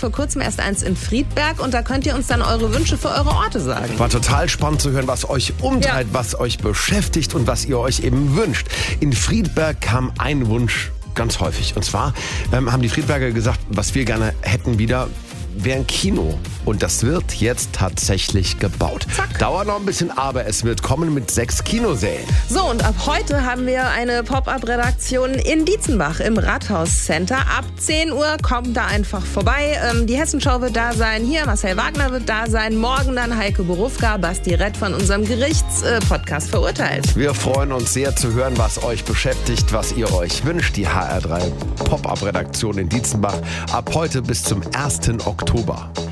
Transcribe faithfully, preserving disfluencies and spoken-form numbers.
vor kurzem erst eins in Friedberg und da könnt ihr uns dann eure Wünsche für eure Orte sagen. War total spannend zu hören, was euch umtreibt, Ja. was euch beschäftigt und was ihr euch eben wünscht. In Friedberg kam ein Wunsch ganz häufig. Und zwar ähm, haben die Friedberger gesagt, was wir gerne hätten wieder, wäre ein Kino. Und das wird jetzt tatsächlich gebaut. Zack. Dauert noch ein bisschen, aber es wird kommen mit sechs Kinosälen. So, und ab heute haben wir eine Pop-Up-Redaktion in Dietzenbach im Rathaus-Center. Ab zehn Uhr kommt da einfach vorbei. Ähm, die Hessenschau wird da sein. Hier, Marcel Wagner wird da sein. Morgen dann Heike Borufka, Basti Rett von unserem Gerichtspodcast äh, verurteilt. Wir freuen uns sehr zu hören, was euch beschäftigt, was ihr euch wünscht. Die H R drei Pop-Up-Redaktion in Dietzenbach ab heute bis zum ersten Oktober.